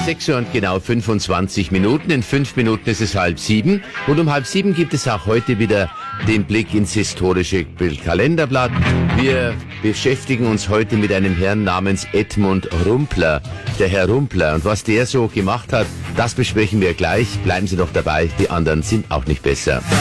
6 Uhr und genau 25 Minuten. In 5 Minuten ist es 6:30. Und um 6:30 gibt es auch heute wieder den Blick ins historische Kalenderblatt. Wir beschäftigen uns heute mit einem Herrn namens Edmund Rumpler. Der Herr Rumpler. Und was der so gemacht hat, das besprechen wir gleich. Bleiben Sie doch dabei, die anderen sind auch nicht besser.